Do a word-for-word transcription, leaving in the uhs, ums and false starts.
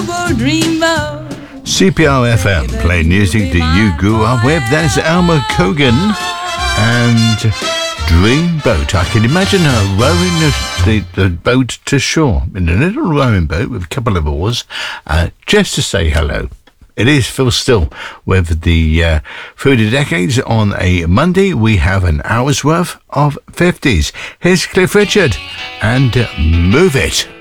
C P R F M, playing music that you grew up with. There's Elmer Cogan and Dreamboat. I can imagine her rowing the, the, the boat to shore in a little rowing boat with a couple of oars, uh, just to say hello. It is Phil Still with the uh, Food of Decades on a Monday. We have an hour's worth of fifties. Here's Cliff Richard and uh, Move It.